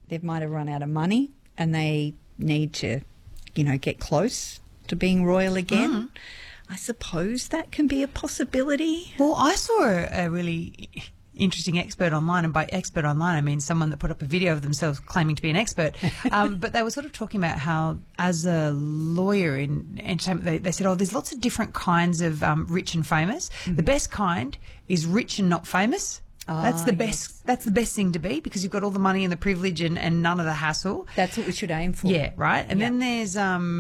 they might have run out of money and they need to, get close to being royal again. I suppose that can be a possibility. Well, I saw a really interesting expert online, and by expert online I mean someone that put up a video of themselves claiming to be an expert, but they were sort of talking about how, as a lawyer in entertainment, they said, there's lots of different kinds of rich and famous. The best kind is rich and not famous. That's the best. Yes. That's the best thing to be, because you've got all the money and the privilege and none of the hassle. That's what we should aim for. Yeah, right. And then there's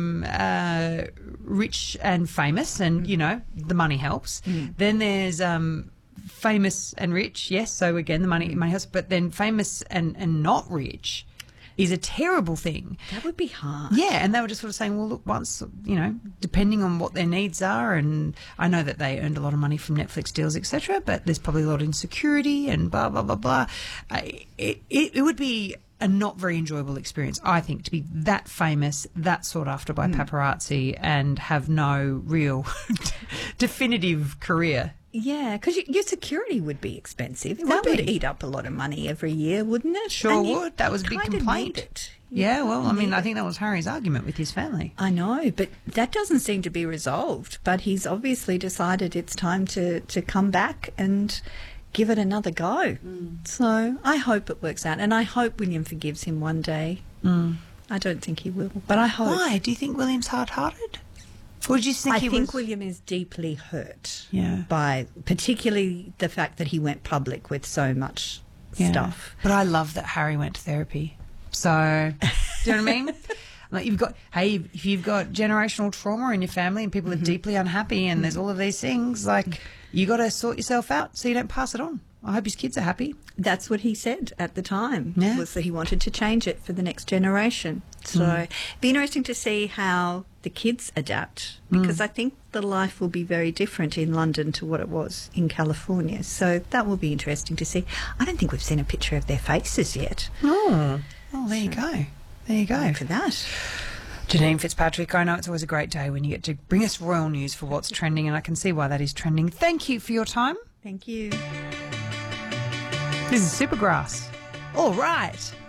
rich and famous, and the money helps. Then there's famous and rich. Yes, so again the money helps. But then famous and not rich is a terrible thing. That would be hard. Yeah, and they were just sort of saying, well, look, once, depending on what their needs are, and I know that they earned a lot of money from Netflix deals, etc., but there's probably a lot of insecurity and blah, blah, blah, blah. It would be a not very enjoyable experience, I think, to be that famous, that sought after by paparazzi, and have no real definitive career. Yeah, because your security would be expensive. That would eat up a lot of money every year, wouldn't it? Sure would. That was a big complaint. Yeah, well, I think that was Harry's argument with his family. I know, but that doesn't seem to be resolved. But he's obviously decided it's time to come back and give it another go. So I hope it works out, and I hope William forgives him one day. I don't think he will, but I hope. Why? Do you think William's hard-hearted? Or do you think I think William is deeply hurt Yeah. by particularly the fact that he went public with so much stuff. But I love that Harry went to therapy. So, do you know what I mean? Like, if you've got generational trauma in your family and people are deeply unhappy and there's all of these things, like, you got to sort yourself out so you don't pass it on. I hope his kids are happy. That's what he said at the time, Yeah. was that he wanted to change it for the next generation. So it'd be interesting to see how the kids adapt, because I think the life will be very different in London to what it was in California. So that will be interesting to see. I don't think we've seen a picture of their faces yet. Oh, there you go. There you go. Look for that. Janine Fitzpatrick, I know it's always a great day when you get to bring us royal news for what's trending, and I can see why that is trending. Thank you for your time. Thank you. This is Supergrass. All right.